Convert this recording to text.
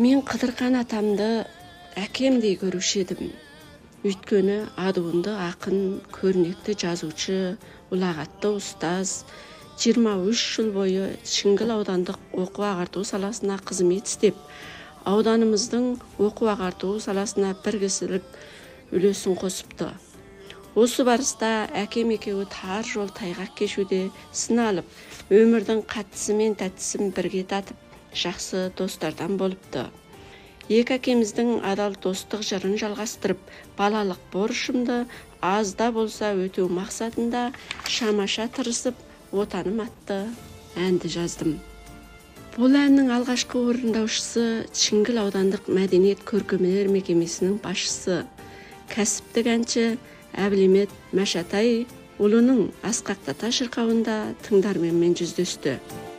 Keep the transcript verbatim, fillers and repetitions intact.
Мен Қыдырхан атамды әкемдей көруші едім. Өйткені адуынды ақын, көрнекті жазушы, ұлағатты ұстаз, жиырма үш жыл бойы Шіңгіл аудандық оқу ағарту саласына қызмет істеп, ауданымыздың оқу ағарту саласына бір кісілік үлесін қосыпты. Осы барыста әкем екеуі тар жол тайғақ кешуде сыналып, өмірдің қаттысы мен тәттісін бірге татып, жақсы достардан болыпты. Екі әкеміздің адал достық жырын жалғастырып, балалық борышымды азда болса өтеу мақсатында шамаша тырысып, отаным атты әнді жаздым. Бұл әннің алғашқы орындаушысы Шіңгіл аудандық мәдениет көркемөнер мекемесінің басшысы, кәсіптік әнші Әбілемет Мәшатай ұлының асқақтата шырқауында тыңдарменмен жүздесті.